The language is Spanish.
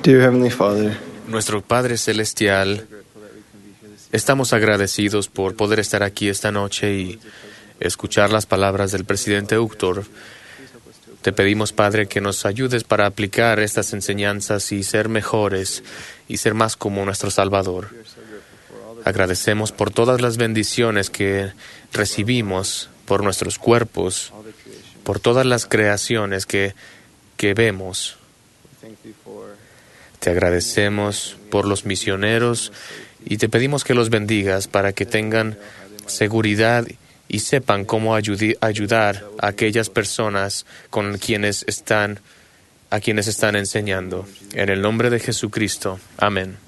Dear Heavenly Father, Nuestro Padre Celestial, estamos agradecidos por poder estar aquí esta noche y escuchar las palabras del presidente Uchtdorf. Te pedimos, Padre, que nos ayudes para aplicar estas enseñanzas y ser mejores y ser más como nuestro Salvador. Agradecemos por todas las bendiciones que recibimos por nuestros cuerpos, por todas las creaciones que vemos. Te agradecemos por los misioneros y te pedimos que los bendigas para que tengan seguridad y sepan cómo ayudar a aquellas personas a quienes están enseñando. En el nombre de Jesucristo. Amén.